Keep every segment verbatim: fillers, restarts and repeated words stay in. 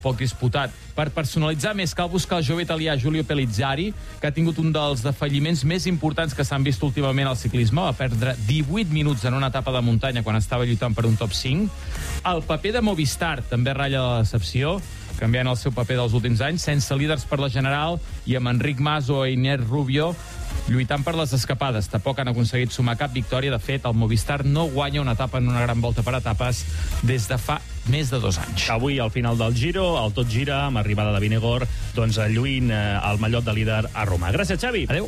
poc disputat. Per personalitzar més, cal buscar el jove italià Giulio Pellizzari, que ha tingut un dels defalliments més importants que s'han vist últimament al ciclisme. Va perdre divuit minuts en una etapa de muntanya quan estava lluitant per un top cinc. El paper de Movistar també ratlla la decepció, canviant el seu paper dels últims anys, sense líders per la General i amb Enric Mas o Iner Rubio lluitant per les escapades. Tampoc han aconseguit sumar cap victòria. De fet, el Movistar no guanya una etapa en una gran volta per etapes des de fa més de dos anys. Avui, al final del Giro, el tot gira, amb arribada de Vinegor, doncs lluint eh, el mallot de líder a Roma. Gràcies, Xavi. Adéu.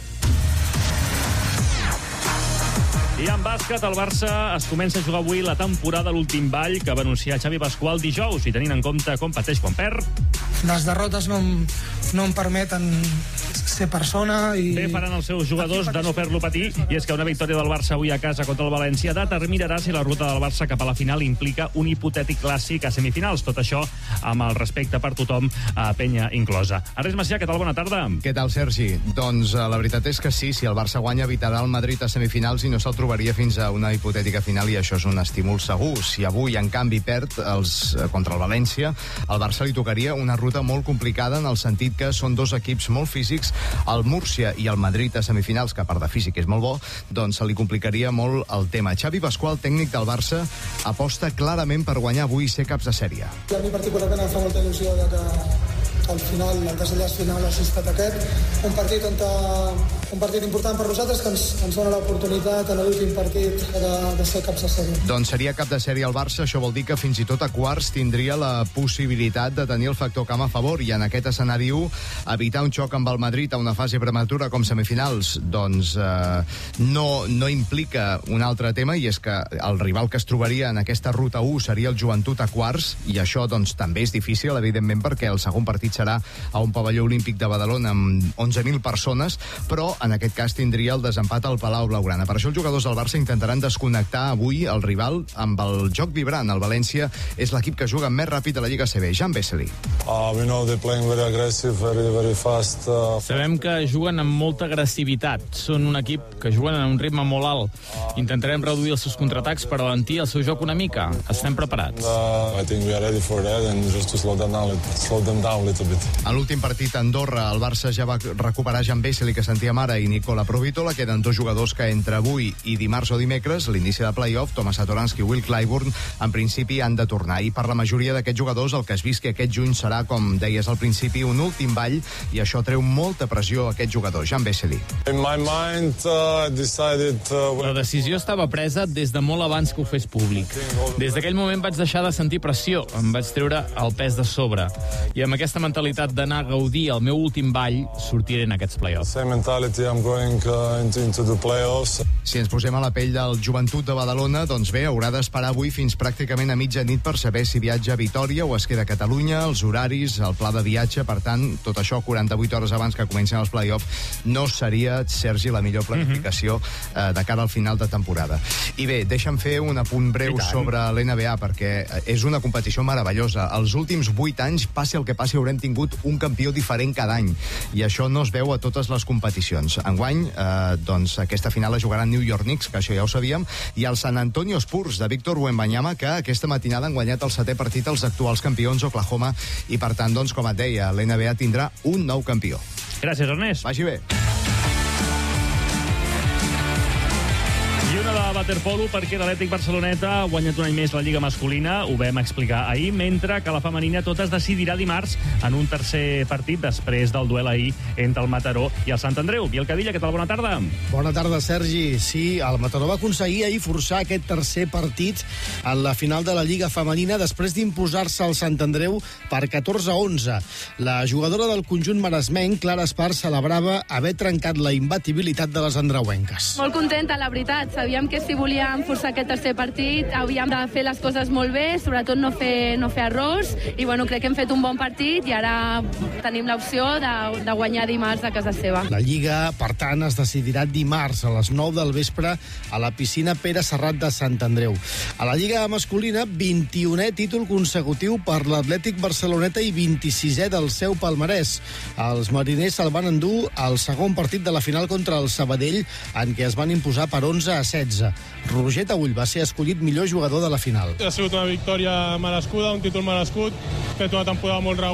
I en bàsquet, el Barça es comença a jugar avui la temporada a l'últim ball que va anunciar Xavi Pasqual dijous, i tenint en compte com pateix quan perd. Les derrotes no, em, no em permeten ser persona i... Bé faran els seus jugadors de no fer-lo patir, i és que una victòria del Barça avui a casa contra el València determinarà si la ruta del Barça cap a la final implica un hipotètic clàssic a semifinals. Tot això amb el respecte per tothom, a Penya inclosa. Ernest Macià, què tal? Bona tarda. Què tal, Sergi? Doncs la veritat és que sí, si el Barça guanya evitarà el Madrid a semifinals i no se'l trobaria fins a una hipotètica final, i això és un estímul segur. Si avui, en canvi, perd els, contra el València, al Barça li tocaria una ruta molt complicada en el sentit que són dos equips molt físics. El Múrcia i el Madrid a semifinals, que a part de físic és molt bo, doncs se li complicaria molt el tema. Xavi Pasqual, tècnic del Barça, aposta clarament per guanyar avui i ser caps de sèrie. A mi particularment em fa molta il·lusió de que al final, el desenllaç final ha estat aquest, un partit on un partit important per nosaltres que ens, ens dona l'oportunitat en l'últim partit de, de ser caps de sèrie. Doncs seria cap de sèrie al Barça. Això vol dir que fins i tot a quarts tindria la possibilitat de tenir el factor camp a favor, i en aquest escenari u, evitar un xoc amb el Madrid a una fase prematura com semifinals, doncs eh, no, no implica un altre tema, i és que el rival que es trobaria en aquesta ruta u seria el Joventut a quarts, i això doncs també és difícil, evidentment, perquè el segon partit serà a un pavelló olímpic de Badalona amb onze mil persones, però en aquest cas tindria el desempat al Palau Blaugrana. Per això els jugadors del Barça intentaran desconnectar avui el rival amb el joc vibrant. El València és l'equip que juga més ràpid a la Lliga A C B. Jan Vesely. Uh, we know they're playing very aggressive, very, very fast. Uh, Sabem que juguen amb molta agressivitat. Són un equip que juguen en un ritme molt alt. Intentarem reduir els seus contraatacs per alentir el seu joc una mica. Estem preparats. Uh, I think we are ready for that, and just to slow them down, slow them down a little bit. A l'últim partit a Andorra, el Barça ja va recuperar Jan Vesely, que sentia mare, i Nicola Provitola. Queden dos jugadors que entre avui i dimarts o dimecres, l'inici de play-off, Tomas Satoranski i Will Clyburn, en principi han de tornar. I per la majoria d'aquests jugadors, el que es visqui aquest juny serà, com deies al principi, un últim ball, i això treu molta pressió a aquests jugadors. Jan Vesely. In my mind, uh, decided, uh, La decisió estava presa des de molt abans que ho fes públic. Des d'aquell moment vaig deixar de sentir pressió, em vaig treure el pes de sobre. I amb aquesta mentalitat d'anar a gaudir el meu últim ball, sortiré en aquests play-offs. Same mentality, I'm going uh, into, into the playoffs. Si ens posem a la pell del Joventut de Badalona, doncs bé, haurà d'esperar avui fins pràcticament a mitjanit per saber si viatja a Vitòria o es queda a Catalunya, els horaris, el pla de viatge. Per tant, tot això quaranta-vuit hores abans que comencin els play-offs no seria, Sergi, la millor planificació eh, de cara al final de temporada. I bé, deixa'm fer un apunt breu sobre l'N B A, perquè és una competició meravellosa. Els últims vuit anys, passi el que passi, haurem tingut un campió diferent cada any, i això no es veu a totes les competicions. Enguany, eh, doncs, aquesta final la jugaran New York Knicks, que això ja ho sabíem, i el San Antonio Spurs de Víctor Wembanyama, que aquesta matinada han guanyat el setè partit als actuals campions Oklahoma, i per tant, doncs, com et deia, l'N B A tindrà un nou campió. Gràcies, Ernest. Vagi bé. I una de waterpolo, perquè l'Atlètic Barceloneta ha guanyat un any més la Lliga masculina, ho vam explicar ahir, mentre que la femenina tot es decidirà dimarts en un tercer partit després del duel ahir entre el Mataró i el Sant Andreu. Biel Cadilla, què tal? Bona tarda. Bona tarda, Sergi. Sí, el Mataró va aconseguir ahir forçar aquest tercer partit en la final de la Lliga femenina després d'imposar-se al Sant Andreu per catorze a onze. La jugadora del conjunt maresmenc, Clara Espar, celebrava haver trencat la imbatibilitat de les andreuenques. Molt contenta, la veritat. Sabíem que si volíem forçar aquest tercer partit havíem de fer les coses molt bé, sobretot no fer, no fer errors, i bueno, crec que hem fet un bon partit i ara tenim l'opció de, de guanyar dimarts a casa seva. La Lliga, per tant, es decidirà dimarts a les nou del vespre a la piscina Pere Serrat de Sant Andreu. A la Lliga masculina, vint-i-unè títol consecutiu per l'Atlètic Barceloneta i vint-i-sisè del seu palmarès. Els mariners se'l van endur al segon partit de la final contra el Sabadell, en què es van imposar per onze a setze. Roger Taüll va ser escollit millor jugador de la final. Ha sigut una victòria merescuda, un títol merescut, fet una temporada molt regular